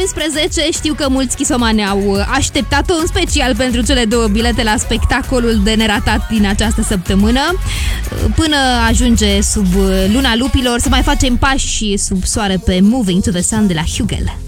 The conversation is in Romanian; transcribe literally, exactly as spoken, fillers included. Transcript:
unsprezece. Știu că mulți chisomani au așteptat-o, în special pentru cele două bilete la spectacolul de neratat din această săptămână. Până ajunge sub luna lupilor, să mai facem pași sub soare pe Moving to the Sun de la Hugel.